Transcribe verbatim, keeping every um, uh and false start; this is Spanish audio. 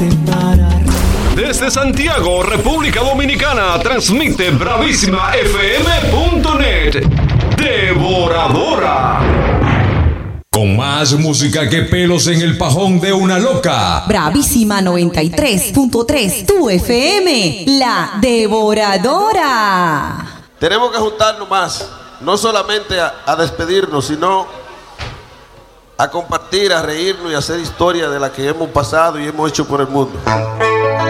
Desde Santiago, República Dominicana, transmite bravísima f m punto net. Devoradora. Con más música que pelos en el pajón de una loca. Bravísima noventa y tres punto tres, tu F M, la Devoradora. Tenemos que juntarnos más, no solamente a, a despedirnos, sino a compartir, a reírnos y a hacer historia de la que hemos pasado y hemos hecho por el mundo.